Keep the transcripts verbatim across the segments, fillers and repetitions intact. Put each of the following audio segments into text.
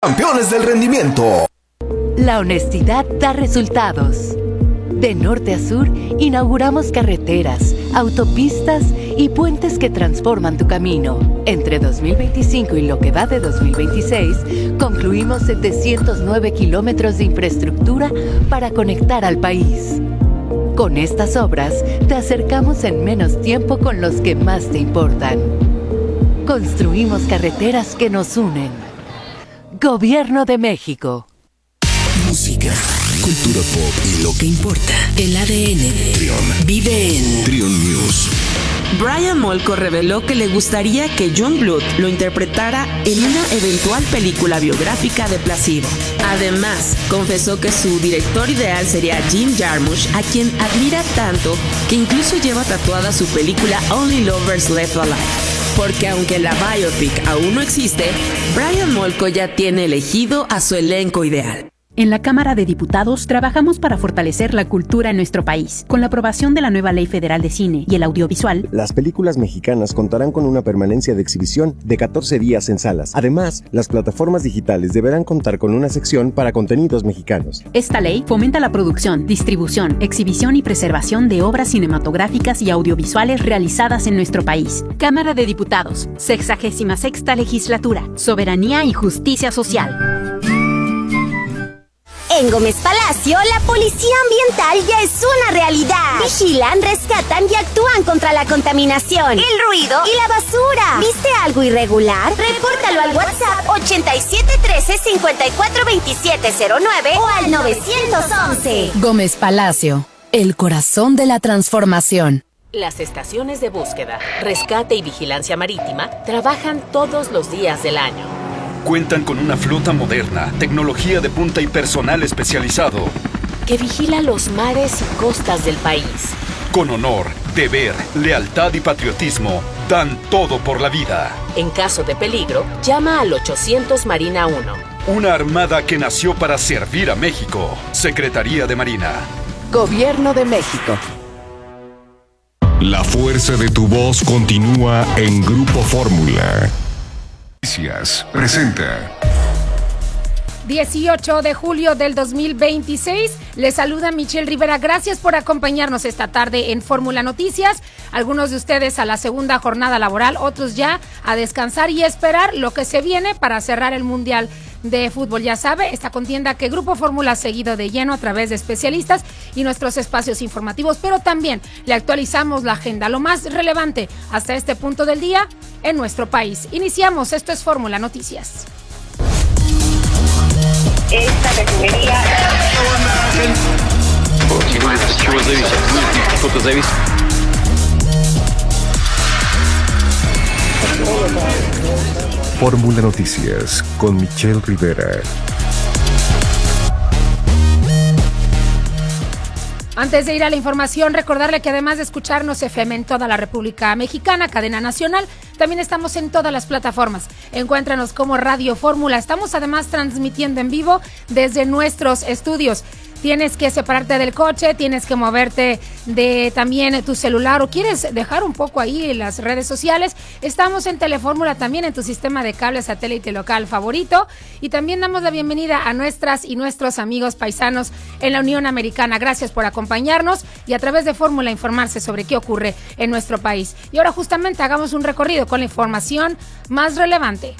Campeones del rendimiento. La honestidad da resultados. De norte a sur, inauguramos carreteras, autopistas y puentes que transforman tu camino. Entre dos mil veinticinco y lo que va de dos mil veintiséis, concluimos setecientos nueve kilómetros de infraestructura para conectar al país. Con estas obras, te acercamos en menos tiempo con los que más te importan. Construimos carreteras que nos unen. Gobierno de México. Música, cultura pop y lo que importa. El A D N de Trion vive en Trion News. Brian Molko reveló que le gustaría que Youngblood lo interpretara en una eventual película biográfica de Placebo. Además, confesó que su director ideal sería Jim Jarmusch, a quien admira tanto que incluso lleva tatuada su película Only Lovers Left Alive. Porque aunque la biopic aún no existe, Brian Molko ya tiene elegido a su elenco ideal. En la Cámara de Diputados trabajamos para fortalecer la cultura en nuestro país. Con la aprobación de la nueva Ley Federal de Cine y el Audiovisual, las películas mexicanas contarán con una permanencia de exhibición de catorce días en salas. Además, las plataformas digitales deberán contar con una sección para contenidos mexicanos. Esta ley fomenta la producción, distribución, exhibición y preservación de obras cinematográficas y audiovisuales realizadas en nuestro país. Cámara de Diputados, sexagésima sexta Legislatura, Soberanía y Justicia Social. En Gómez Palacio, la policía ambiental ya es una realidad. Vigilan, rescatan y actúan contra la contaminación, el ruido y la basura. ¿Viste algo irregular? Repórtalo al WhatsApp ochenta y siete trece cincuenta y cuatro veintisiete cero nueve o al nueve once. Gómez Palacio, el corazón de la transformación. Las estaciones de búsqueda, rescate y vigilancia marítima trabajan todos los días del año. Cuentan con una flota moderna, tecnología de punta y personal especializado que vigila los mares y costas del país. Con honor, deber, lealtad y patriotismo, dan todo por la vida. En caso de peligro, llama al ochocientos Marina uno. Una armada que nació para servir a México. Secretaría de Marina. Gobierno de México. La fuerza de tu voz continúa en Grupo Fórmula. Presenta. dieciocho de julio del dos mil veintiséis, les saluda Michelle Rivera. Gracias por acompañarnos esta tarde en Fórmula Noticias. Algunos de ustedes a la segunda jornada laboral, otros ya a descansar y esperar lo que se viene para cerrar el Mundial de Fútbol. Ya sabe, esta contienda que Grupo Fórmula ha seguido de lleno a través de especialistas y nuestros espacios informativos, pero también le actualizamos la agenda, lo más relevante hasta este punto del día en nuestro país. Iniciamos, esto es Fórmula Noticias. Esta refinería... Fórmula Noticias con Michelle Rivera. Antes de ir a la información, recordarle que además de escucharnos F M en toda la República Mexicana, cadena nacional, también estamos en todas las plataformas. Encuéntranos como Radio Fórmula. Estamos además transmitiendo en vivo desde nuestros estudios. Tienes que separarte del coche, tienes que moverte de también tu celular o quieres dejar un poco ahí en las redes sociales. Estamos en Telefórmula también en tu sistema de cable satélite local favorito y también damos la bienvenida a nuestras y nuestros amigos paisanos en la Unión Americana. Gracias por acompañarnos y a través de Fórmula informarse sobre qué ocurre en nuestro país. Y ahora justamente hagamos un recorrido con la información más relevante.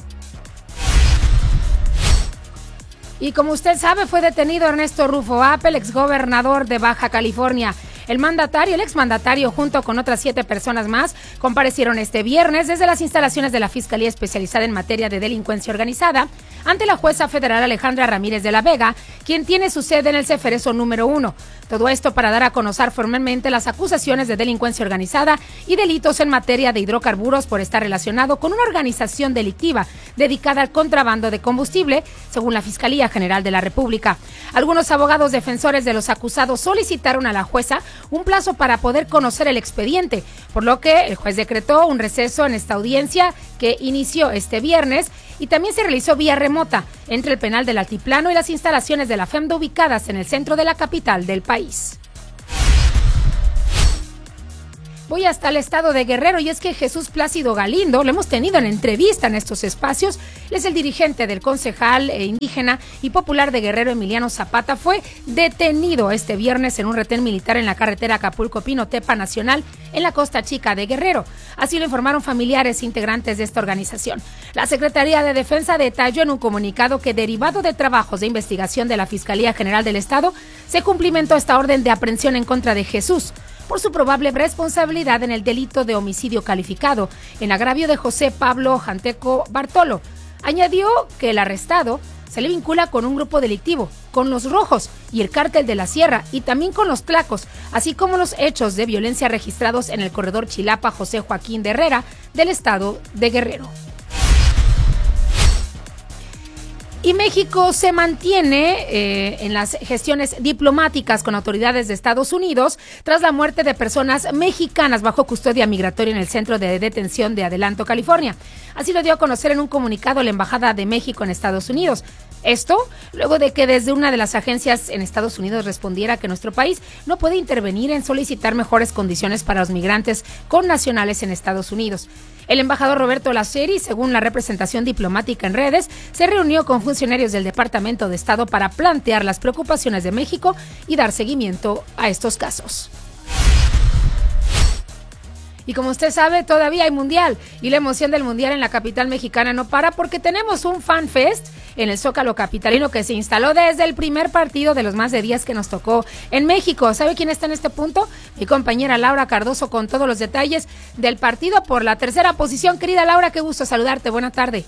Y como usted sabe, fue detenido Ernesto Rufo Apel, exgobernador de Baja California. El mandatario, el exmandatario, junto con otras siete personas más, comparecieron este viernes desde las instalaciones de la Fiscalía Especializada en Materia de Delincuencia Organizada ante la jueza federal Alejandra Ramírez de la Vega, quien tiene su sede en el Ceferezo número uno. Todo esto para dar a conocer formalmente las acusaciones de delincuencia organizada y delitos en materia de hidrocarburos por estar relacionado con una organización delictiva dedicada al contrabando de combustible, según la Fiscalía General de la República. Algunos abogados defensores de los acusados solicitaron a la jueza un plazo para poder conocer el expediente, por lo que el juez decretó un receso en esta audiencia que inició este viernes y también se realizó vía remota entre el penal del Altiplano y las instalaciones de la FEMDA ubicadas en el centro de la capital del país. voy hasta el estado de Guerrero y es que Jesús Plácido Galindo, lo hemos tenido en entrevista en estos espacios, él es el dirigente del concejal eh, indígena y popular de Guerrero, Emiliano Zapata, fue detenido este viernes en un retén militar en la carretera Acapulco-Pinotepa Nacional en la Costa Chica de Guerrero. Así lo informaron familiares integrantes de esta organización. La Secretaría de Defensa detalló en un comunicado que derivado de trabajos de investigación de la Fiscalía General del Estado, se cumplimentó esta orden de aprehensión en contra de Jesús por su probable responsabilidad en el delito de homicidio calificado en agravio de José Pablo Janteco Bartolo. Añadió que el arrestado se le vincula con un grupo delictivo, con los Rojos y el Cártel de la Sierra y también con los Tlacos, así como los hechos de violencia registrados en el corredor Chilapa José Joaquín de Herrera del estado de Guerrero. Y México se mantiene eh, en las gestiones diplomáticas con autoridades de Estados Unidos tras la muerte de personas mexicanas bajo custodia migratoria en el centro de detención de Adelanto, California. Así lo dio a conocer en un comunicado la Embajada de México en Estados Unidos. Esto luego de que desde una de las agencias en Estados Unidos respondiera que nuestro país no puede intervenir en solicitar mejores condiciones para los migrantes con nacionales en Estados Unidos. El embajador Roberto Laceri, según la representación diplomática en redes, se reunió con funcionarios del Departamento de Estado para plantear las preocupaciones de México y dar seguimiento a estos casos. Y como usted sabe, todavía hay mundial y la emoción del mundial en la capital mexicana no para porque tenemos un fan fest en el Zócalo capitalino que se instaló desde el primer partido de los más de diez que nos tocó en México. ¿Sabe quién está en este punto? Mi compañera Laura Cardoso con todos los detalles del partido por la tercera posición. Querida Laura, qué gusto saludarte. Buena tarde.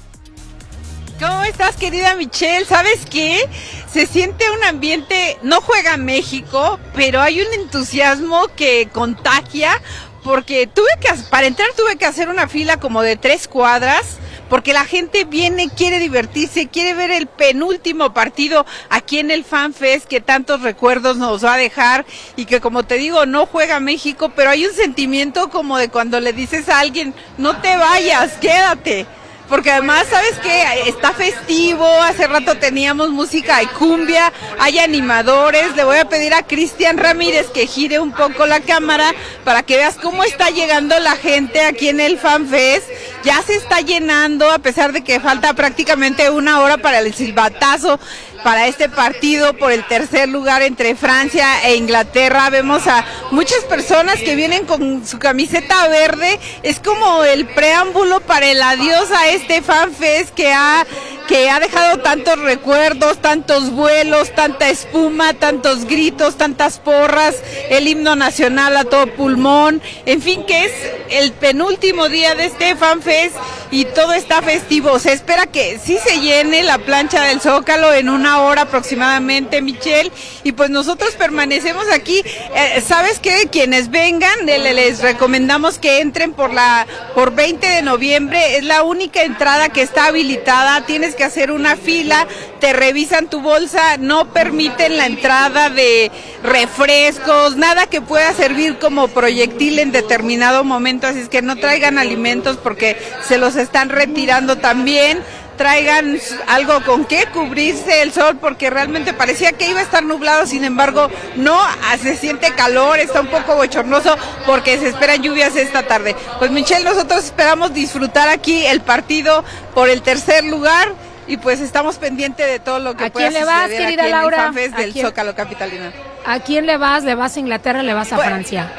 ¿Cómo estás, querida Michelle? ¿Sabes qué? Se siente un ambiente, no juega México, pero hay un entusiasmo que contagia. Porque tuve que, para entrar tuve que hacer una fila como de tres cuadras, porque la gente viene, quiere divertirse, quiere ver el penúltimo partido aquí en el Fan Fest que tantos recuerdos nos va a dejar y que, como te digo, no juega México, pero hay un sentimiento como de cuando le dices a alguien, no te vayas, quédate. Porque además, ¿sabes qué? Está festivo, hace rato teníamos música y cumbia, hay animadores. Le voy a pedir a Cristian Ramírez que gire un poco la cámara para que veas cómo está llegando la gente aquí en el Fan Fest. Ya se está llenando, a pesar de que falta prácticamente una hora para el silbatazo para este partido por el tercer lugar entre Francia e Inglaterra. Vemos a muchas personas que vienen con su camiseta verde. Es como el preámbulo para el adiós a este Fan Fest que ha, que ha dejado tantos recuerdos, tantos vuelos, tanta espuma, tantos gritos, tantas porras, el himno nacional a todo pulmón. En fin, que es el penúltimo día de este Fan Fest y todo está festivo. Se espera que sí se llene la plancha del Zócalo en una hora aproximadamente, Michelle, y pues nosotros permanecemos aquí. Eh, ¿sabes qué? Quienes vengan, les recomendamos que entren por la por veinte de noviembre, es la única entrada que está habilitada, tienes que hacer una fila, te revisan tu bolsa, no permiten la entrada de refrescos, nada que pueda servir como proyectil en determinado momento, así es que no traigan alimentos porque se los están retirando también. Traigan algo con qué cubrirse el sol porque realmente parecía que iba a estar nublado, sin embargo no, se siente calor, está un poco bochornoso porque se esperan lluvias esta tarde. Pues Michelle, nosotros esperamos disfrutar aquí el partido por el tercer lugar y pues estamos pendientes de todo lo que pueda suceder. ¿A quién le vas, querida Laura? En el Fan Fest del Zócalo capitalino. ¿A quién le vas? ¿Le vas a Inglaterra o le vas a pues, Francia?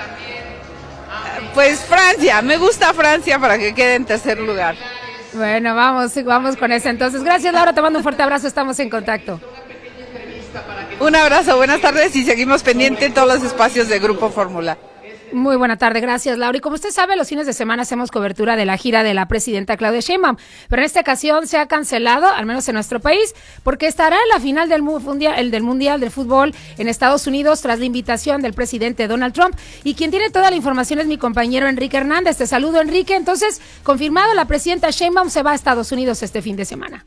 Pues Francia, me gusta Francia para que quede en tercer lugar. Bueno, vamos, vamos con eso entonces. Gracias, Laura, te mando un fuerte abrazo, estamos en contacto. Un abrazo, buenas tardes y seguimos pendientes en todos los espacios de Grupo Fórmula. Muy buena tarde, gracias Laura. Y como usted sabe, los fines de semana hacemos cobertura de la gira de la presidenta Claudia Sheinbaum, pero en esta ocasión se ha cancelado, al menos en nuestro país, porque estará en la final del mundial, el del mundial del fútbol en Estados Unidos tras la invitación del presidente Donald Trump. Y quien tiene toda la información es mi compañero Enrique Hernández. Te saludo, Enrique. Entonces, confirmado, la presidenta Sheinbaum se va a Estados Unidos este fin de semana.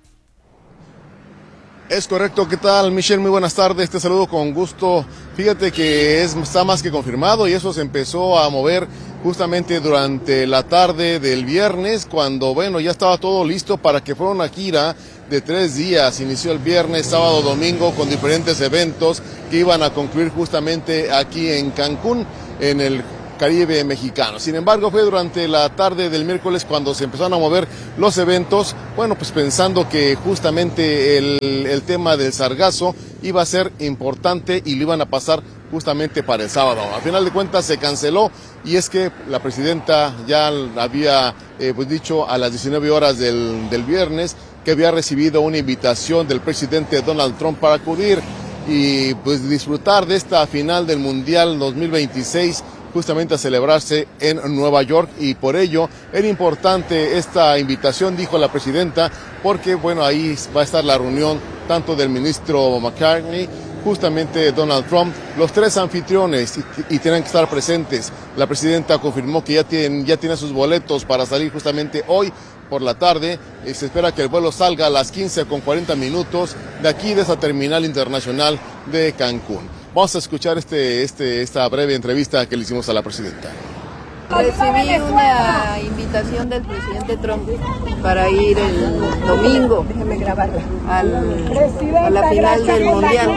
Es correcto, ¿qué tal, Michelle? Muy buenas tardes, te saludo con gusto. Fíjate que es, está más que confirmado y eso se empezó a mover justamente durante la tarde del viernes, cuando, bueno, ya estaba todo listo para que fuera una gira de tres días. Inició el viernes, sábado, domingo, con diferentes eventos que iban a concluir justamente aquí en Cancún, en el Caribe mexicano. Sin embargo, fue durante la tarde del miércoles cuando se empezaron a mover los eventos, bueno, pues pensando que justamente el, el tema del sargazo iba a ser importante y lo iban a pasar justamente para el sábado. Al final de cuentas se canceló, y es que la presidenta ya había eh, pues dicho a las diecinueve horas del, del viernes que había recibido una invitación del presidente Donald Trump para acudir y pues disfrutar de esta final del Mundial dos mil veintiséis, justamente a celebrarse en Nueva York, y por ello era importante esta invitación, dijo la presidenta, porque bueno, ahí va a estar la reunión tanto del ministro McCartney, justamente Donald Trump, los tres anfitriones, y, y tienen que estar presentes. La presidenta confirmó que ya tienen, ya tiene sus boletos para salir justamente hoy por la tarde. Eh, se espera que el vuelo salga a las quince con cuarenta minutos de aquí, de esa terminal internacional de Cancún. Vamos a escuchar este, este, esta breve entrevista que le hicimos a la presidenta. Recibí una invitación del presidente Trump para ir el domingo al, a la final del Mundial.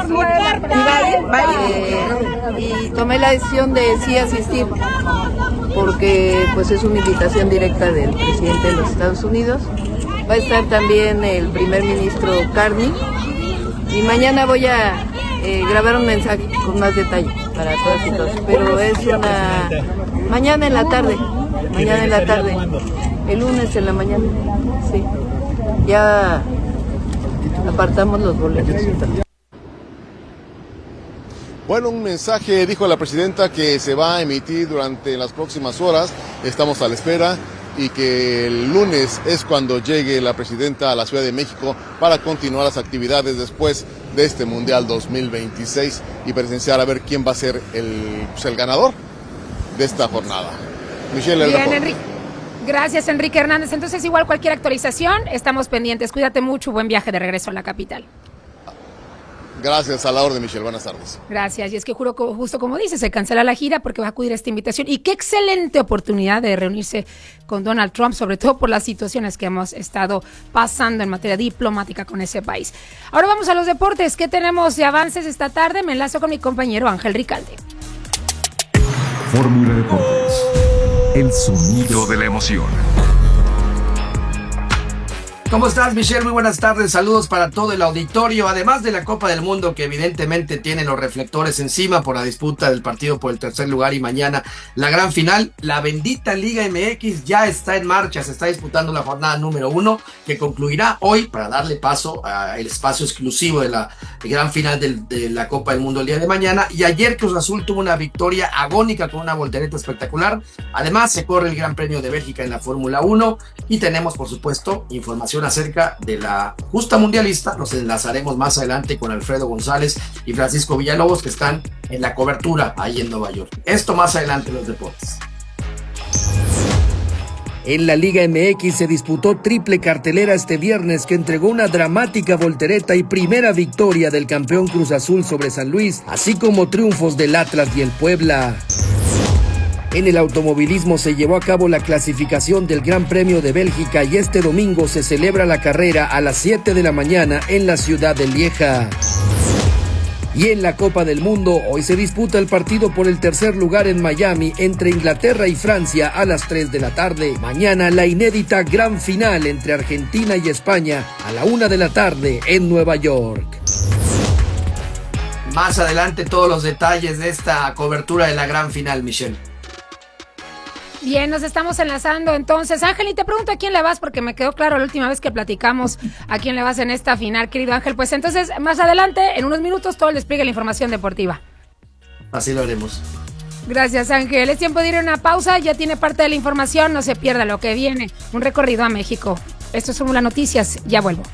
Eh, y tomé la decisión de sí asistir, porque pues es una invitación directa del presidente de los Estados Unidos. Va a estar también el primer ministro Carney, y mañana voy a eh, grabar un mensaje con más detalle para todos y todos. Pero es una... mañana en la tarde, mañana en la tarde, el lunes en la mañana, sí. Ya apartamos los boletos. Bueno, un mensaje, dijo la presidenta, que se va a emitir durante las próximas horas. Estamos a la espera, y que el lunes es cuando llegue la presidenta a la Ciudad de México para continuar las actividades después de este Mundial dos mil veintiséis y presenciar a ver quién va a ser el, pues, el ganador de esta jornada. Michelle, el Bien, Enrique. Gracias, Enrique Hernández. Entonces, igual cualquier actualización, estamos pendientes. Cuídate mucho, buen viaje de regreso a la capital. Gracias, a la orden, Michelle. Buenas tardes. Gracias. Y es que juro, justo como dice, se cancela la gira porque va a acudir a esta invitación. Y qué excelente oportunidad de reunirse con Donald Trump, sobre todo por las situaciones que hemos estado pasando en materia diplomática con ese país. Ahora vamos a los deportes. ¿Qué tenemos de avances esta tarde? Me enlazo con mi compañero Ángel Ricalde. Fórmula Deportes. El sonido de la emoción. ¿Cómo estás, Michelle? Muy buenas tardes, saludos para todo el auditorio. Además de la Copa del Mundo, que evidentemente tiene los reflectores encima por la disputa del partido por el tercer lugar y mañana la gran final, la bendita Liga M X ya está en marcha. Se está disputando la jornada número uno, que concluirá hoy para darle paso al espacio exclusivo de la gran final del, de la Copa del Mundo el día de mañana. Y ayer Cruz Azul tuvo una victoria agónica con una voltereta espectacular. Además se corre el Gran Premio de Bélgica en la Fórmula uno y tenemos, por supuesto, información acerca de la justa mundialista. Nos enlazaremos más adelante con Alfredo González y Francisco Villalobos, que están en la cobertura ahí en Nueva York. Esto más adelante en los deportes. En la Liga M X se disputó triple cartelera este viernes, que entregó una dramática voltereta y primera victoria del campeón Cruz Azul sobre San Luis, así como triunfos del Atlas y el Puebla. En el automovilismo se llevó a cabo la clasificación del Gran Premio de Bélgica y este domingo se celebra la carrera a las siete de la mañana en la ciudad de Lieja. Y en la Copa del Mundo, hoy se disputa el partido por el tercer lugar en Miami entre Inglaterra y Francia a las tres de la tarde. Mañana la inédita gran final entre Argentina y España a la una de la tarde en Nueva York. Más adelante todos los detalles de esta cobertura de la gran final, Michelle. Bien, nos estamos enlazando entonces. Ángel, y te pregunto a quién le vas, porque me quedó claro la última vez que platicamos a quién le vas en esta final, querido Ángel. Pues entonces, más adelante, en unos minutos, todo el despliegue de la información deportiva. Así lo haremos. Gracias, Ángel. Es tiempo de ir a una pausa, ya tiene parte de la información, no se pierda lo que viene. Un recorrido a México. Esto es Fórmula Noticias, ya vuelvo.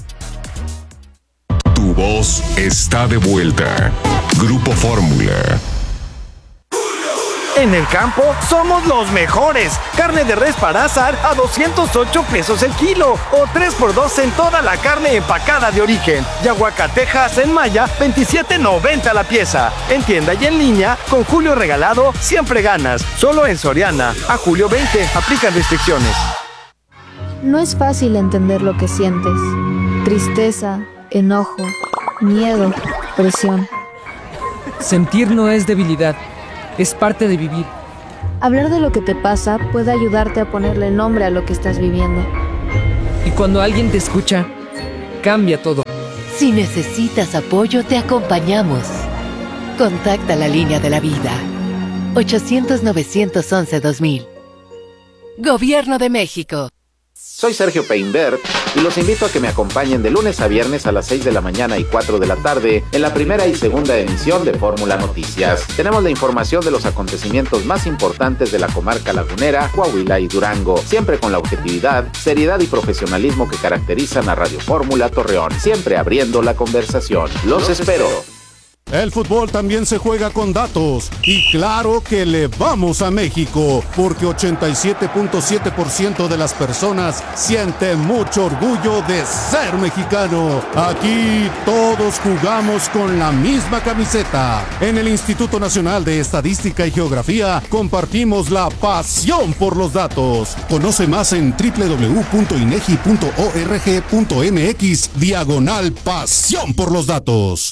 Tu voz está de vuelta. Grupo Fórmula. En el campo somos los mejores. Carne de res para asar a doscientos ocho pesos el kilo o tres por dos en toda la carne empacada de origen. Y aguacatejas en Maya, veintisiete noventa la pieza. En tienda y en línea, con Julio regalado, siempre ganas. Solo en Soriana. A julio veinte, aplican restricciones. No es fácil entender lo que sientes. Tristeza, enojo, miedo, presión. Sentir no es debilidad. es parte de vivir. Hablar de lo que te pasa puede ayudarte a ponerle nombre a lo que estás viviendo. Y cuando alguien te escucha, cambia todo. Si necesitas apoyo, te acompañamos. Contacta la línea de la vida. ochocientos, novecientos once, dos mil. Gobierno de México. Soy Sergio Peinbert y los invito a que me acompañen de lunes a viernes a las seis de la mañana y cuatro de la tarde en la primera y segunda emisión de Fórmula Noticias. Tenemos la información de los acontecimientos más importantes de la comarca lagunera, Coahuila y Durango, siempre con la objetividad, seriedad y profesionalismo que caracterizan a Radio Fórmula Torreón, siempre abriendo la conversación. Los espero. El fútbol también se juega con datos y claro que le vamos a México porque ochenta y siete punto siete por ciento de las personas sienten mucho orgullo de ser mexicano. Aquí todos jugamos con la misma camiseta. En el Instituto Nacional de Estadística y Geografía compartimos la pasión por los datos. Conoce más en doble u doble u doble u punto inegi punto org punto mx diagonal pasión por los datos.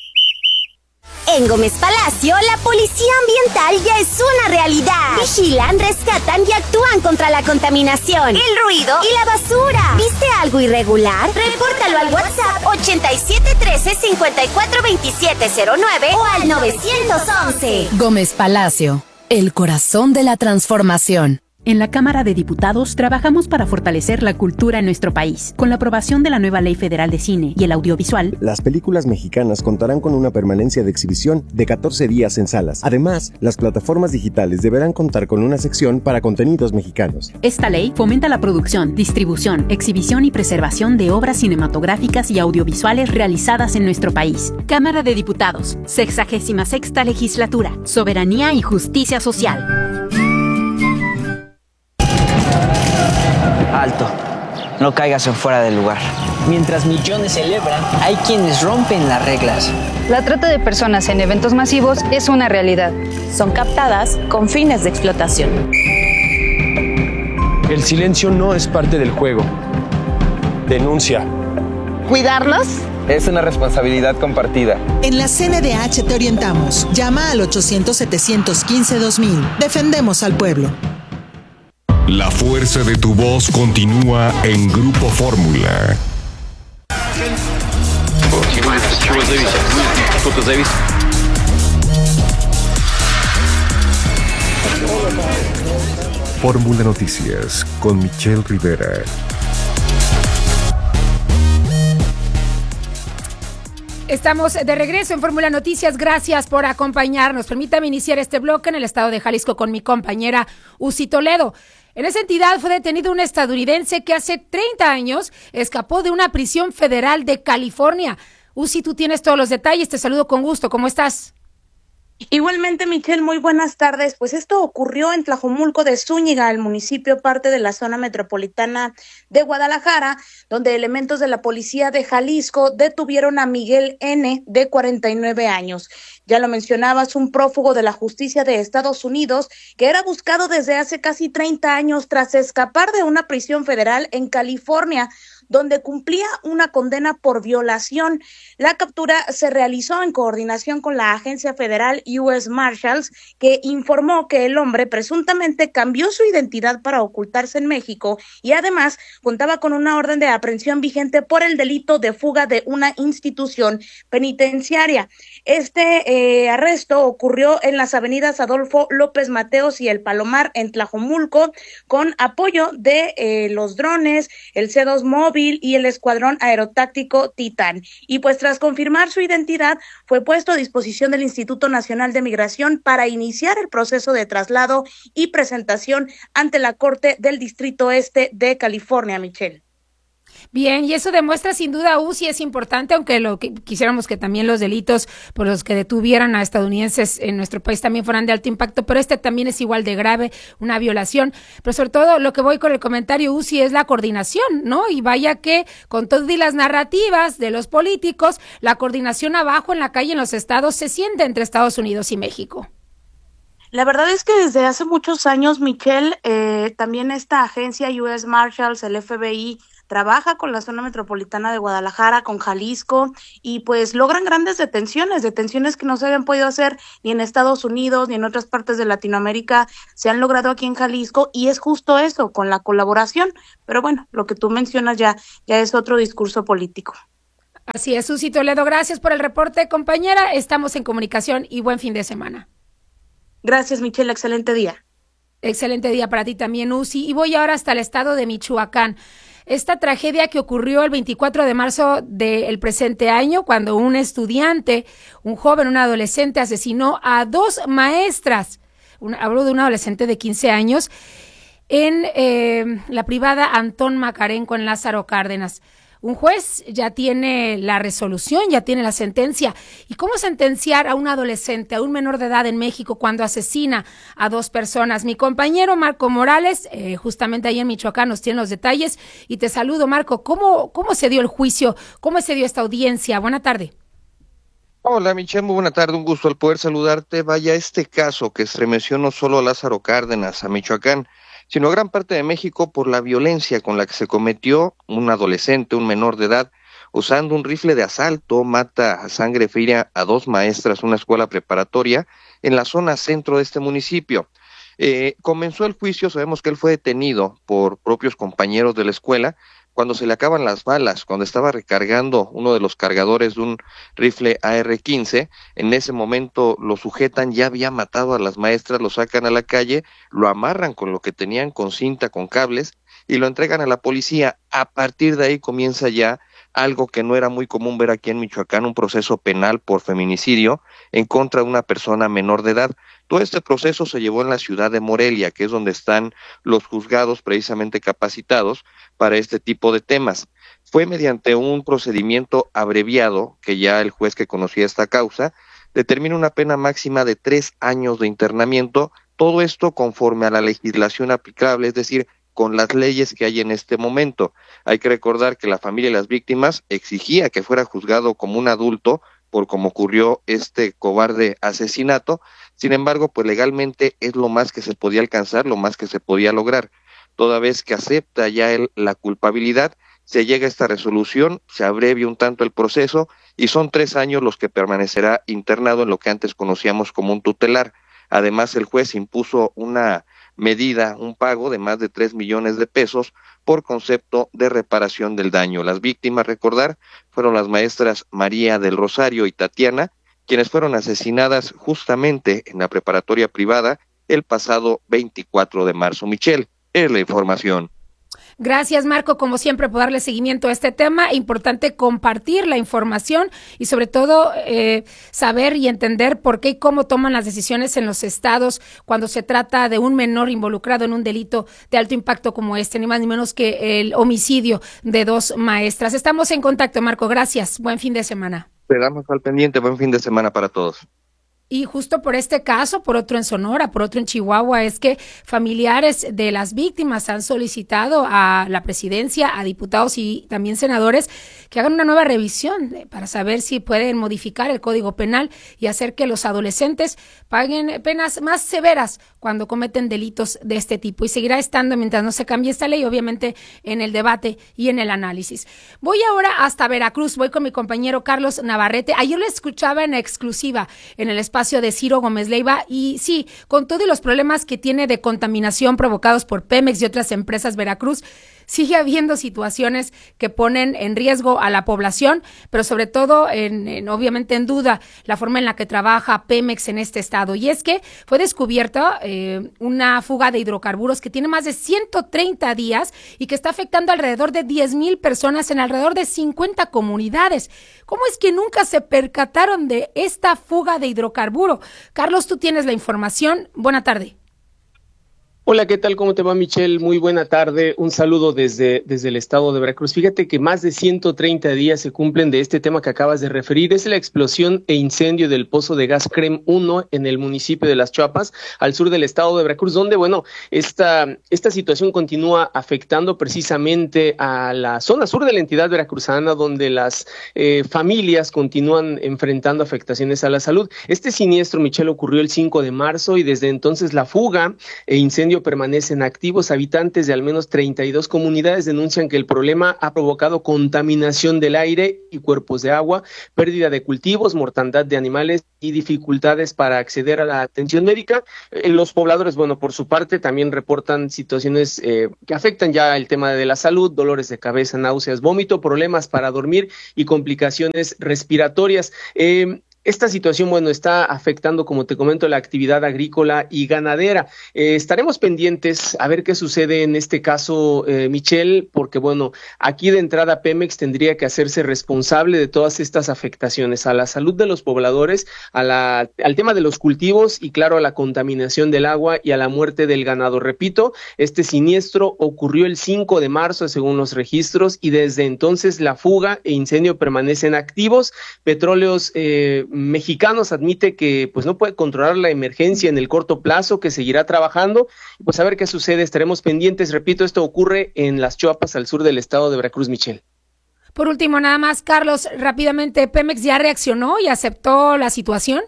En Gómez Palacio, la policía ambiental ya es una realidad. Vigilan, rescatan y actúan contra la contaminación, el ruido y la basura. ¿Viste algo irregular? Repórtalo al WhatsApp ochenta y siete trece cincuenta y cuatro veintisiete cero nueve o al novecientos once. Gómez Palacio, el corazón de la transformación. En la Cámara de Diputados trabajamos para fortalecer la cultura en nuestro país. Con la aprobación de la nueva Ley Federal de Cine y el Audiovisual, las películas mexicanas contarán con una permanencia de exhibición de catorce días en salas. Además, las plataformas digitales deberán contar con una sección para contenidos mexicanos. Esta ley fomenta la producción, distribución, exhibición y preservación de obras cinematográficas y audiovisuales realizadas en nuestro país. Cámara de Diputados, sexagésima sexta Legislatura, Soberanía y Justicia Social. Alto, no caigas en fuera del lugar. Mientras millones celebran, hay quienes rompen las reglas. La trata de personas en eventos masivos es una realidad. Son captadas con fines de explotación. El silencio no es parte del juego. Denuncia. ¿Cuidarlos? Es una responsabilidad compartida. En la C N D H te orientamos. Llama al ochocientos, setecientos quince, dos mil. Defendemos al pueblo. La fuerza de tu voz continúa en Grupo Fórmula. Fórmula Noticias con Michelle Rivera. Estamos de regreso en Fórmula Noticias. Gracias por acompañarnos. Permítame iniciar este bloque en el estado de Jalisco con mi compañera Uzi Toledo. En esa entidad fue detenido un estadounidense que hace treinta años escapó de una prisión federal de California. Uzi, tú tienes todos los detalles. Te saludo con gusto. ¿Cómo estás? Igualmente, Michelle, muy buenas tardes. Pues esto ocurrió en Tlajomulco de Zúñiga, el municipio parte de la zona metropolitana de Guadalajara, donde elementos de la policía de Jalisco detuvieron a Miguel N., de cuarenta y nueve años. Ya lo mencionabas, un prófugo de la justicia de Estados Unidos que era buscado desde hace casi treinta años tras escapar de una prisión federal en California, donde cumplía una condena por violación. La captura se realizó en coordinación con la agencia federal U S Marshals, que informó que el hombre presuntamente cambió su identidad para ocultarse en México y además contaba con una orden de aprehensión vigente por el delito de fuga de una institución penitenciaria. Este eh, arresto ocurrió en las avenidas Adolfo López Mateos y El Palomar en Tlajomulco, con apoyo de eh, los drones, el C dos móvil y el Escuadrón Aerotáctico Titán. Y pues tras confirmar su identidad, fue puesto a disposición del Instituto Nacional de Migración para iniciar el proceso de traslado y presentación ante la Corte del Distrito Este de California, Michelle. Bien, y eso demuestra sin duda, Uzi, es importante, aunque lo que quisiéramos que también los delitos por los que detuvieran a estadounidenses en nuestro país también fueran de alto impacto, pero este también es igual de grave, una violación. Pero sobre todo lo que voy con el comentario, Uzi, es la coordinación, ¿no? Y vaya que con todas las narrativas de los políticos, la coordinación abajo en la calle, en los estados, se siente entre Estados Unidos y México. La verdad es que desde hace muchos años, Michelle, eh, también esta agencia U S Marshals, el F B I, trabaja con la zona metropolitana de Guadalajara, con Jalisco, y pues logran grandes detenciones, detenciones que no se habían podido hacer ni en Estados Unidos ni en otras partes de Latinoamérica, se han logrado aquí en Jalisco, y es justo eso, con la colaboración. Pero bueno, lo que tú mencionas ya, ya es otro discurso político. Así es, Susi Toledo, gracias por el reporte, compañera, estamos en comunicación y buen fin de semana. Gracias, Michelle, excelente día. Excelente día para ti también, Uzi. Y voy ahora hasta el estado de Michoacán. Esta tragedia que ocurrió el veinticuatro de marzo del presente año, cuando un estudiante, un joven, un adolescente, asesinó a dos maestras. Un, hablo de un adolescente de quince años en eh, la privada Antón Macarenco en Lázaro Cárdenas. Un juez ya tiene la resolución, ya tiene la sentencia. ¿Y cómo sentenciar a un adolescente, a un menor de edad en México cuando asesina a dos personas? Mi compañero Marco Morales, eh, justamente ahí en Michoacán, nos tiene los detalles. Y te saludo, Marco. ¿Cómo, cómo se dio el juicio? ¿Cómo se dio esta audiencia? Buena tarde. Hola, Michelle, muy buena tarde. Un gusto al poder saludarte. Vaya, este caso que estremeció no solo a Lázaro Cárdenas, a Michoacán, sino a gran parte de México por la violencia con la que se cometió. Un adolescente, un menor de edad, usando un rifle de asalto, mata a sangre fría a dos maestras, una escuela preparatoria, en la zona centro de este municipio. Eh, comenzó el juicio, sabemos que él fue detenido por propios compañeros de la escuela, cuando se le acaban las balas, cuando estaba recargando uno de los cargadores de un rifle A R quince, en ese momento lo sujetan, ya había matado a las maestras, lo sacan a la calle, lo amarran con lo que tenían, con cinta, con cables, y lo entregan a la policía. A partir de ahí comienza ya algo que no era muy común ver aquí en Michoacán, un proceso penal por feminicidio en contra de una persona menor de edad. Todo este proceso se llevó en la ciudad de Morelia, que es donde están los juzgados precisamente capacitados para este tipo de temas. Fue mediante un procedimiento abreviado que ya el juez que conocía esta causa determina una pena máxima de tres años de internamiento, todo esto conforme a la legislación aplicable, es decir, con las leyes que hay en este momento. Hay que recordar que la familia de las víctimas exigía que fuera juzgado como un adulto por cómo ocurrió este cobarde asesinato. Sin embargo, pues legalmente es lo más que se podía alcanzar, lo más que se podía lograr. Toda vez que acepta ya él la culpabilidad, se llega a esta resolución, se abrevia un tanto el proceso y son tres años los que permanecerá internado en lo que antes conocíamos como un tutelar. Además, el juez impuso una medida, un pago de más de tres millones de pesos por concepto de reparación del daño. Las víctimas, recordar, fueron las maestras María del Rosario y Tatiana, quienes fueron asesinadas justamente en la preparatoria privada el pasado veinticuatro de marzo. Michelle, es la información. Gracias, Marco, como siempre, por darle seguimiento a este tema. Importante compartir la información y sobre todo eh, saber y entender por qué y cómo toman las decisiones en los estados cuando se trata de un menor involucrado en un delito de alto impacto como este, ni más ni menos que el homicidio de dos maestras. Estamos en contacto, Marco. Gracias. Buen fin de semana. Quedamos al pendiente. Buen fin de semana para todos. Y justo por este caso, por otro en Sonora, por otro en Chihuahua, es que familiares de las víctimas han solicitado a la presidencia, a diputados y también senadores que hagan una nueva revisión para saber si pueden modificar el Código Penal y hacer que los adolescentes paguen penas más severas cuando cometen delitos de este tipo. Y seguirá estando mientras no se cambie esta ley, obviamente, en el debate y en el análisis. Voy ahora hasta Veracruz, voy con mi compañero Carlos Navarrete. Ayer lo escuchaba en exclusiva en el espacio de Ciro Gómez Leiva y sí, con todos los problemas que tiene de contaminación provocados por Pemex y otras empresas, Veracruz sigue habiendo situaciones que ponen en riesgo a la población, pero sobre todo, en, en, obviamente en duda, la forma en la que trabaja Pemex en este estado. Y es que fue descubierta eh, una fuga de hidrocarburos que tiene más de ciento treinta días y que está afectando alrededor de diez mil personas en alrededor de cincuenta comunidades. ¿Cómo es que nunca se percataron de esta fuga de hidrocarburo? Carlos, tú tienes la información. Buena tarde. Hola, ¿qué tal? ¿Cómo te va, Michelle? Muy buena tarde. Un saludo desde, desde el estado de Veracruz. Fíjate que más de ciento treinta días se cumplen de este tema que acabas de referir. Es la explosión e incendio del pozo de gas CREM uno en el municipio de Las Chuapas, al sur del estado de Veracruz, donde, bueno, esta, esta situación continúa afectando precisamente a la zona sur de la entidad veracruzana, donde las eh, familias continúan enfrentando afectaciones a la salud. Este siniestro, Michelle, ocurrió el cinco de marzo y desde entonces la fuga e incendio incendio permanecen activos. Habitantes de al menos treinta y dos comunidades denuncian que el problema ha provocado contaminación del aire y cuerpos de agua, pérdida de cultivos, mortandad de animales y dificultades para acceder a la atención médica. Eh, los pobladores, bueno, por su parte, también reportan situaciones eh, que afectan ya el tema de la salud, dolores de cabeza, náuseas, vómito, problemas para dormir y complicaciones respiratorias. Eh, Esta situación, bueno, está afectando, como te comento, la actividad agrícola y ganadera. Eh, estaremos pendientes a ver qué sucede en este caso, eh, Michelle, porque, bueno, aquí de entrada Pemex tendría que hacerse responsable de todas estas afectaciones a la salud de los pobladores, a la, al tema de los cultivos y, claro, a la contaminación del agua y a la muerte del ganado. Repito, este siniestro ocurrió el cinco de marzo, según los registros, y desde entonces la fuga e incendio permanecen activos. Petróleos eh, Mexicanos admite que pues no puede controlar la emergencia en el corto plazo, que seguirá trabajando, y pues a ver qué sucede, estaremos pendientes. Repito, esto ocurre en Las Chuapas, al sur del estado de Veracruz, Michelle. Por último, nada más, Carlos, rápidamente, ¿Pemex ya reaccionó y aceptó la situación?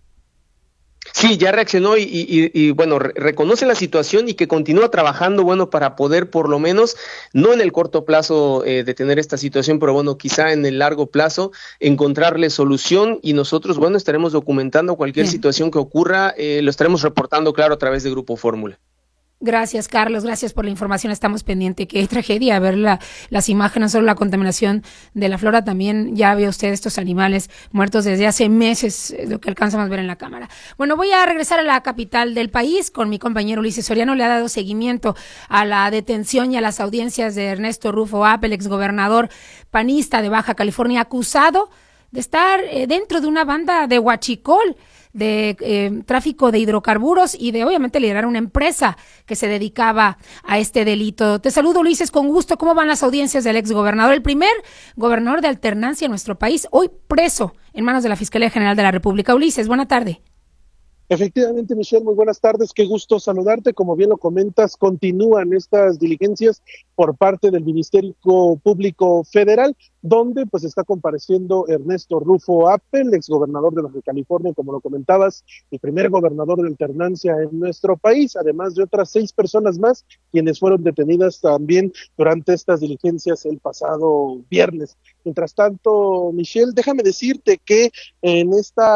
Sí, ya reaccionó y, y, y bueno, re- reconoce la situación y que continúa trabajando, bueno, para poder por lo menos, no en el corto plazo eh, detener esta situación, pero bueno, quizá en el largo plazo encontrarle solución, y nosotros, bueno, estaremos documentando cualquier Bien. situación que ocurra, eh, lo estaremos reportando, claro, a través de Grupo Fórmula. Gracias, Carlos, gracias por la información, estamos pendientes. Qué tragedia ver la, las imágenes, solo la contaminación de la flora, también ya ve usted estos animales muertos desde hace meses, lo que alcanzamos a ver en la cámara. Bueno, voy a regresar a la capital del país con mi compañero Ulises Soriano. Le ha dado seguimiento a la detención y a las audiencias de Ernesto Rufo Apple, el exgobernador panista de Baja California, acusado de estar eh, dentro de una banda de huachicol, de eh, tráfico de hidrocarburos y de obviamente liderar una empresa que se dedicaba a este delito. Te saludo, Ulises, con gusto. ¿Cómo van las audiencias del exgobernador, el primer gobernador de alternancia en nuestro país, hoy preso en manos de la Fiscalía General de la República? Ulises, buena tarde. Efectivamente, Michelle, muy buenas tardes, qué gusto saludarte. Como bien lo comentas, continúan estas diligencias por parte del Ministerio Público Federal, donde pues está compareciendo Ernesto Rufo Apple, exgobernador de Baja California, como lo comentabas, el primer gobernador de alternancia en nuestro país, además de otras seis personas más, quienes fueron detenidas también durante estas diligencias el pasado viernes. Mientras tanto, Michelle, déjame decirte que en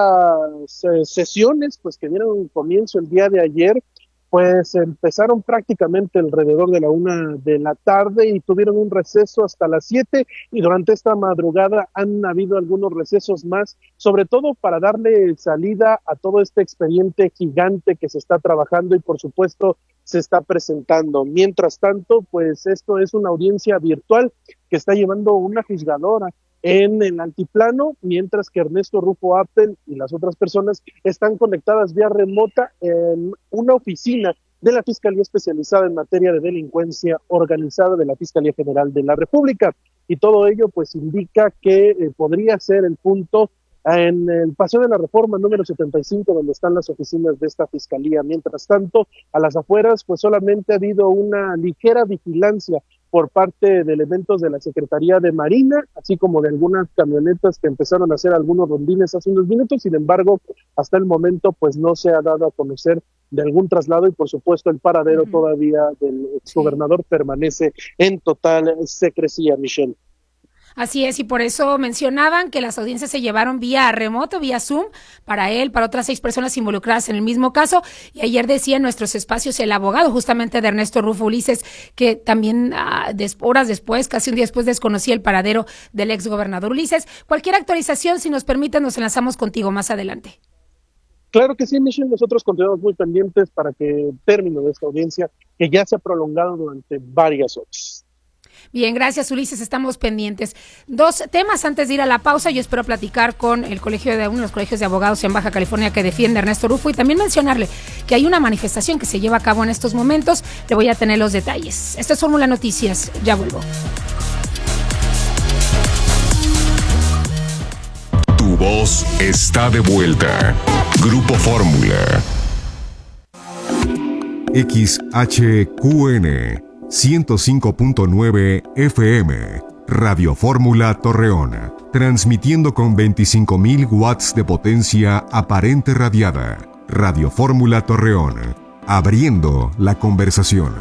estas eh, sesiones, pues que dieron comienzo el día de ayer, pues empezaron prácticamente alrededor de la una de la tarde y tuvieron un receso hasta las siete, y durante esta madrugada han habido algunos recesos más, sobre todo para darle salida a todo este expediente gigante que se está trabajando y por supuesto se está presentando. Mientras tanto, pues esto es una audiencia virtual que está llevando una juzgadora en el altiplano, mientras que Ernesto Rufo Apple y las otras personas están conectadas vía remota en una oficina de la Fiscalía Especializada en Materia de Delincuencia Organizada de la Fiscalía General de la República. Y todo ello pues indica que eh, podría ser el punto en el Paseo de la Reforma número setenta y cinco, donde están las oficinas de esta fiscalía. Mientras tanto, a las afueras pues solamente ha habido una ligera vigilancia por parte de elementos de la Secretaría de Marina, así como de algunas camionetas que empezaron a hacer algunos rondines hace unos minutos. Sin embargo, hasta el momento pues no se ha dado a conocer de algún traslado, y por supuesto el paradero uh-huh. todavía del exgobernador sí. permanece en total secrecía, Michelle. Así es, y por eso mencionaban que las audiencias se llevaron vía remoto, vía Zoom, para él, para otras seis personas involucradas en el mismo caso. Y ayer decía en nuestros espacios el abogado justamente de Ernesto Rufo, Ulises, que también ah, des, horas después, casi un día después, desconocía el paradero del exgobernador. Ulises, cualquier actualización, si nos permite, nos enlazamos contigo más adelante. Claro que sí, Michelle, nosotros continuamos muy pendientes para que término de esta audiencia, que ya se ha prolongado durante varias horas. Bien, gracias, Ulises, estamos pendientes. Dos temas antes de ir a la pausa. Yo espero platicar con el colegio de uno de los colegios de abogados en Baja California que defiende a Ernesto Rufo, y también mencionarle que hay una manifestación que se lleva a cabo en estos momentos. Le voy a tener los detalles. Esto es Fórmula Noticias, ya vuelvo. Tu voz está de vuelta. Grupo Fórmula. X H Q N ciento cinco punto nueve F M, Radio Fórmula Torreón, transmitiendo con veinticinco mil watts de potencia aparente radiada. Radio Fórmula Torreón, abriendo la conversación.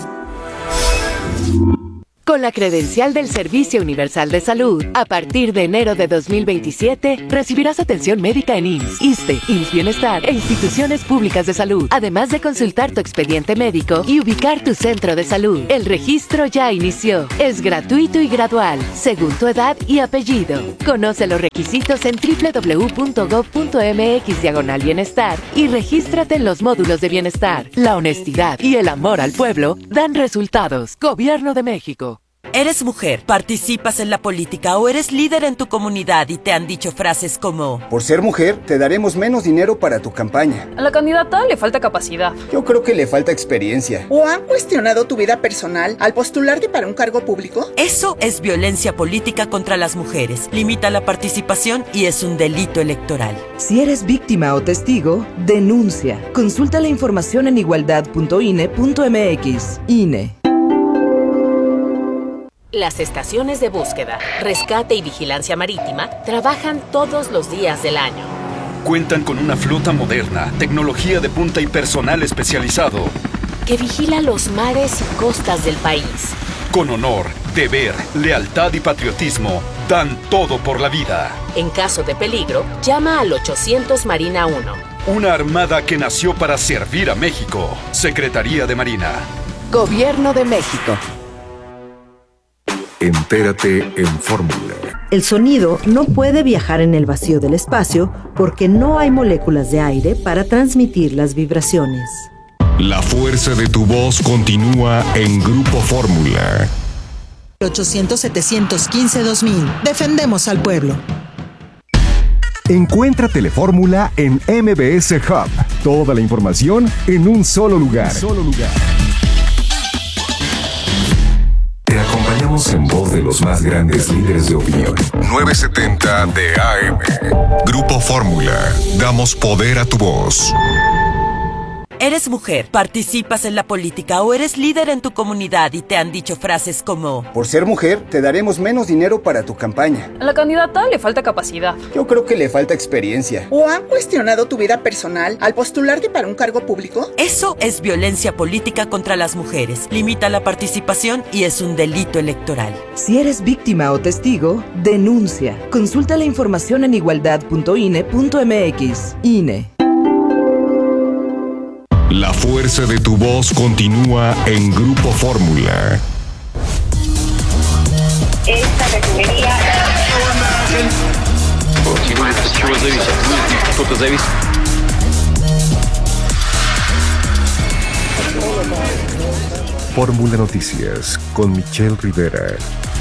Con la credencial del Servicio Universal de Salud, a partir de enero de dos mil veintisiete, recibirás atención médica en I M S S, ISSSTE, I M S S Bienestar e instituciones públicas de salud, además de consultar tu expediente médico y ubicar tu centro de salud. El registro ya inició. Es gratuito y gradual, según tu edad y apellido. Conoce los requisitos en doble u doble u doble u punto gob punto eme equis diagonal bienestar y regístrate en los módulos de bienestar. La honestidad y el amor al pueblo dan resultados. Gobierno de México. ¿Eres mujer, participas en la política o eres líder en tu comunidad y te han dicho frases como: por ser mujer, te daremos menos dinero para tu campaña? A la candidata le falta capacidad. Yo creo que le falta experiencia. ¿O han cuestionado tu vida personal al postularte para un cargo público? Eso es violencia política contra las mujeres. Limita la participación y es un delito electoral. Si eres víctima o testigo, denuncia. Consulta la información en igualdad punto i n e punto eme equis. I N E. Las estaciones de búsqueda, rescate y vigilancia marítima trabajan todos los días del año. Cuentan con una flota moderna, tecnología de punta y personal especializado que vigila los mares y costas del país. Con honor, deber, lealtad y patriotismo, dan todo por la vida. En caso de peligro, llama al ochocientos Marina uno. Una armada que nació para servir a México. Secretaría de Marina. Gobierno de México. Entérate en Fórmula. El sonido no puede viajar en el vacío del espacio porque no hay moléculas de aire para transmitir las vibraciones. La fuerza de tu voz continúa en Grupo Fórmula. ochocientos, setecientos quince, dos mil. Defendemos al pueblo. Encuentra Telefórmula en M B S Hub. Toda la información en un solo lugar. Un solo lugar. Te acompañamos en voz de los más grandes líderes de opinión. novecientos setenta de A M. Grupo Fórmula. Damos poder a tu voz. ¿Eres mujer, participas en la política o eres líder en tu comunidad y te han dicho frases como: por ser mujer, te daremos menos dinero para tu campaña? A la candidata le falta capacidad. Yo creo que le falta experiencia. ¿O han cuestionado tu vida personal al postularte para un cargo público? Eso es violencia política contra las mujeres. Limita la participación y es un delito electoral. Si eres víctima o testigo, denuncia. Consulta la información en igualdad punto i n e punto eme equis. I N E. La fuerza de tu voz continúa en Grupo Fórmula. Esta refinería... Fórmula Noticias con Michelle Rivera.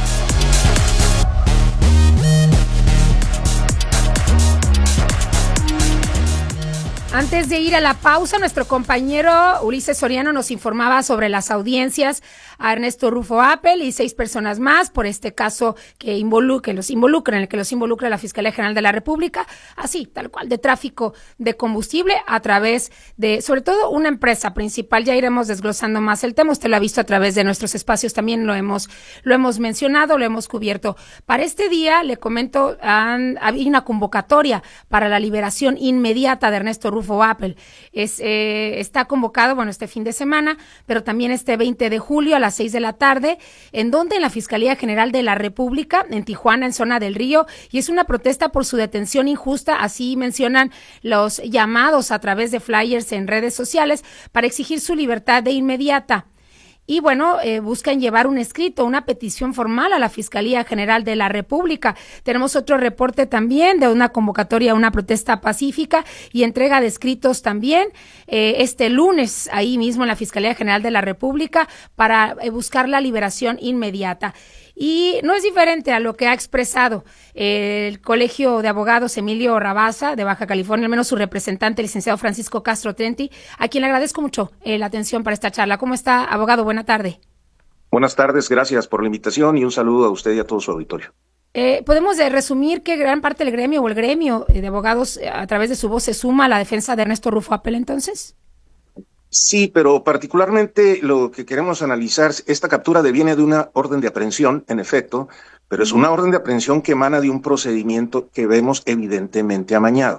Antes de ir a la pausa, nuestro compañero Ulises Soriano nos informaba sobre las audiencias a Ernesto Rufo Appel y seis personas más por este caso que involucra, que los involucra, en el que los involucra la Fiscalía General de la República, así, tal cual, de tráfico de combustible a través de, sobre todo, una empresa principal. Ya iremos desglosando más el tema. Usted lo ha visto a través de nuestros espacios, también lo hemos, lo hemos mencionado, lo hemos cubierto. Para este día, le comento, han, hay una convocatoria para la liberación inmediata de Ernesto Rufo Appel. Es, eh, está convocado, bueno, este fin de semana, pero también este veinte de julio a las seis de la tarde, en donde en la Fiscalía General de la República, en Tijuana, en Zona del Río, y es una protesta por su detención injusta, así mencionan los llamados a través de flyers en redes sociales para exigir su libertad de inmediata. Y bueno, eh, buscan llevar un escrito, una petición formal a la Fiscalía General de la República. Tenemos otro reporte también de una convocatoria a una protesta pacífica y entrega de escritos también eh, este lunes ahí mismo en la Fiscalía General de la República para eh, buscar la liberación inmediata. Y no es diferente a lo que ha expresado el Colegio de Abogados Emilio Rabasa de Baja California, al menos su representante, el licenciado Francisco Castro Trenti, a quien le agradezco mucho eh, la atención para esta charla. ¿Cómo está, abogado? Buena tarde. Buenas tardes, gracias por la invitación y un saludo a usted y a todo su auditorio. Eh, ¿Podemos eh, resumir que gran parte del gremio o el gremio de abogados eh, a través de su voz se suma a la defensa de Ernesto Rufo Appel entonces? Sí, pero particularmente lo que queremos analizar, esta captura deviene de una orden de aprehensión, en efecto, pero es una orden de aprehensión que emana de un procedimiento que vemos evidentemente amañado.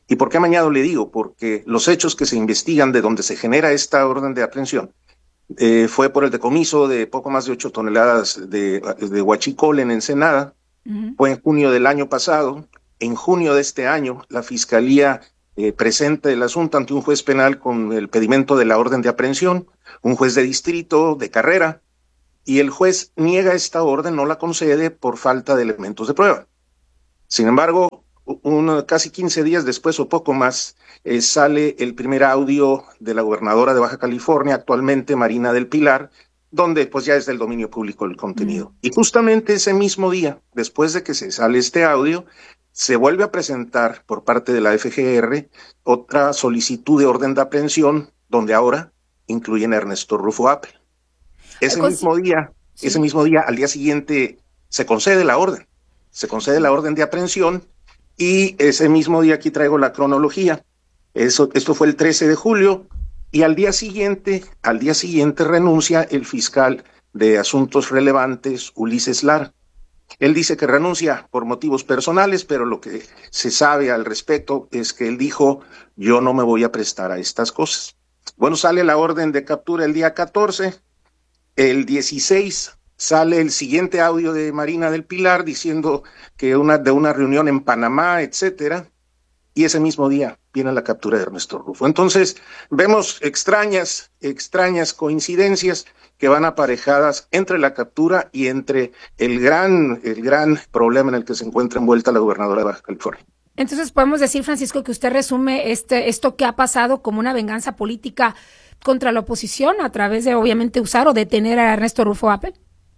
¿Y por qué amañado le digo? Porque los hechos que se investigan de donde se genera esta orden de aprehensión eh, fue por el decomiso de poco más de ocho toneladas de, de huachicol en Ensenada. Uh-huh. Fue en junio del año pasado. En junio de este año, la Fiscalía eh, presenta el asunto ante un juez penal con el pedimento de la orden de aprehensión, un juez de distrito de Carrera, y el juez niega esta orden, no la concede por falta de elementos de prueba. Sin embargo, un, casi quince días después o poco más, eh, sale el primer audio de la gobernadora de Baja California, actualmente Marina del Pilar, donde pues ya es del dominio público el contenido. Mm. Y justamente ese mismo día, después de que se sale este audio, se vuelve a presentar por parte de la F G R otra solicitud de orden de aprehensión, donde ahora incluyen a Ernesto Rufo Apple. Ese Con... mismo día, sí. ese mismo día, al día siguiente, se concede la orden. Se concede la orden de aprehensión. Y ese mismo día, aquí traigo la cronología, eso, esto fue el trece de julio, y al día siguiente, al día siguiente renuncia el fiscal de Asuntos Relevantes, Ulises Lara. Él dice que renuncia por motivos personales, pero lo que se sabe al respecto es que él dijo, yo no me voy a prestar a estas cosas. Bueno, sale la orden de captura el día catorce, el dieciséis sale el siguiente audio de Marina del Pilar diciendo que una, de una reunión en Panamá, etcétera, y ese mismo día viene la captura de Ernesto Rufo. Entonces, vemos extrañas, extrañas coincidencias que van aparejadas entre la captura y entre el gran, el gran problema en el que se encuentra envuelta la gobernadora de Baja California. Entonces, podemos decir, Francisco, que usted resume este, esto que ha pasado como una venganza política contra la oposición a través de, obviamente, usar o detener a Ernesto Rufo Apple.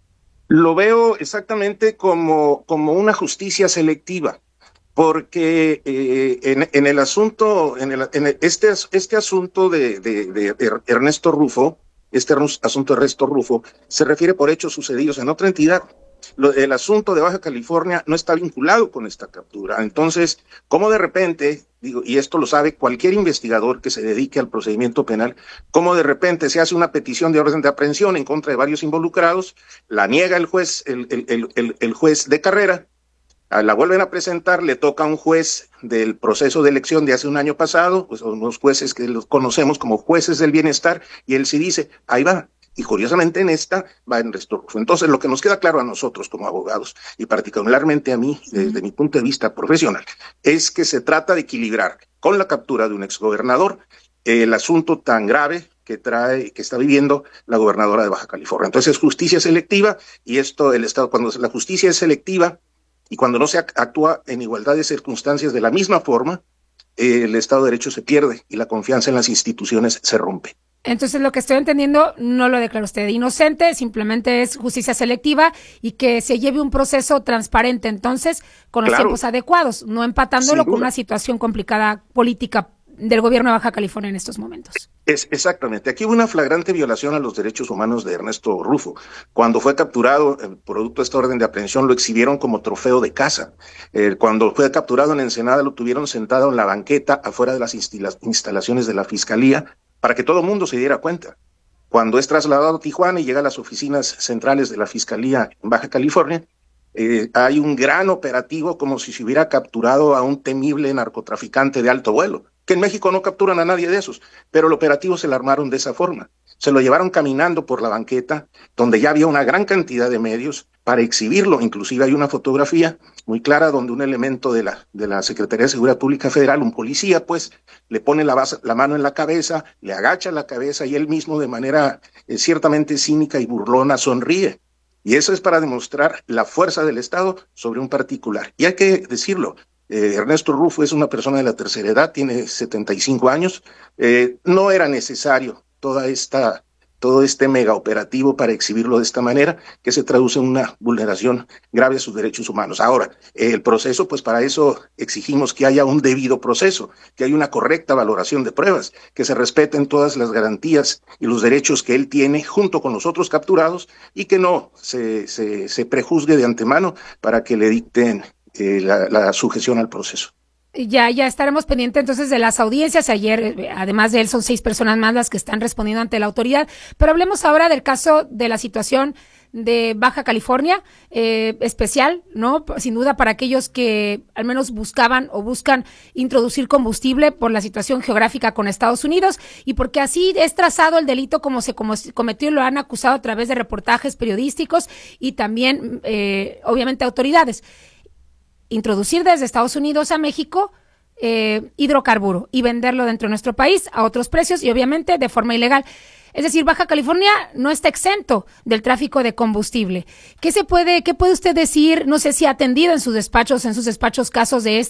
Lo veo exactamente como, como una justicia selectiva, porque eh, en, en el asunto, en, el, en el, este, este asunto de, de, de Ernesto Rufo, este asunto de Ernesto Rufo, se refiere por hechos sucedidos en otra entidad. Lo, el asunto de Baja California no está vinculado con esta captura. Entonces, ¿cómo de repente, digo, y esto lo sabe cualquier investigador que se dedique al procedimiento penal, cómo de repente se hace una petición de orden de aprehensión en contra de varios involucrados, la niega el juez, el, el, el, el, el juez de carrera, la vuelven a presentar, le toca a un juez del proceso de elección de hace un año pasado, pues unos jueces que los conocemos como jueces del bienestar, y él sí dice, ahí va. Y curiosamente en esta va Ernesto Rufo. Entonces, lo que nos queda claro a nosotros como abogados, y particularmente a mí, desde mi punto de vista profesional, es que se trata de equilibrar con la captura de un exgobernador el asunto tan grave que trae, que está viviendo la gobernadora de Baja California. Entonces, es justicia selectiva, y esto, el Estado, cuando la justicia es selectiva, y cuando no se actúa en igualdad de circunstancias de la misma forma, eh, el Estado de Derecho se pierde y la confianza en las instituciones se rompe. Entonces, lo que estoy entendiendo, no lo declara usted inocente, simplemente es justicia selectiva y que se lleve un proceso transparente, entonces, con los claro. tiempos adecuados, no empatándolo con una situación complicada política del gobierno de Baja California en estos momentos. Es exactamente. Aquí hubo una flagrante violación a los derechos humanos de Ernesto Rufo. Cuando fue capturado, el producto de esta orden de aprehensión, lo exhibieron como trofeo de caza. Eh, cuando fue capturado en Ensenada, lo tuvieron sentado en la banqueta afuera de las instala- instalaciones de la Fiscalía, para que todo el mundo se diera cuenta. Cuando es trasladado a Tijuana y llega a las oficinas centrales de la Fiscalía en Baja California, eh, hay un gran operativo como si se hubiera capturado a un temible narcotraficante de alto vuelo, que en México no capturan a nadie de esos, pero el operativo se lo armaron de esa forma. Se lo llevaron caminando por la banqueta, donde ya había una gran cantidad de medios para exhibirlo. Inclusive hay una fotografía muy clara donde un elemento de la, de la Secretaría de Seguridad Pública Federal, un policía, pues, le pone la, base, la mano en la cabeza, le agacha la cabeza y él mismo de manera eh, ciertamente cínica y burlona sonríe. Y eso es para demostrar la fuerza del Estado sobre un particular. Y hay que decirlo, eh, Ernesto Rufo es una persona de la tercera edad, tiene setenta y cinco años, eh, no era necesario toda esta, todo este mega operativo para exhibirlo de esta manera, que se traduce en una vulneración grave a sus derechos humanos. Ahora, el proceso, pues para eso exigimos que haya un debido proceso, que haya una correcta valoración de pruebas, que se respeten todas las garantías y los derechos que él tiene junto con los otros capturados y que no se, se, se prejuzgue de antemano para que le dicten eh, la, la sujeción al proceso. Ya, ya estaremos pendientes entonces de las audiencias. Ayer, además de él, son seis personas más las que están respondiendo ante la autoridad. Pero hablemos ahora del caso de la situación de Baja California, eh, especial, ¿no? Sin duda para aquellos que al menos buscaban o buscan introducir combustible por la situación geográfica con Estados Unidos y porque así es trazado el delito como se como cometió y lo han acusado a través de reportajes periodísticos y también, eh, obviamente, autoridades. Introducir desde Estados Unidos a México eh, hidrocarburo y venderlo dentro de nuestro país a otros precios y obviamente de forma ilegal. Es decir, Baja California no está exento del tráfico de combustible. ¿Qué se puede, qué puede usted decir? No sé si ha atendido en sus despachos, en sus despachos casos de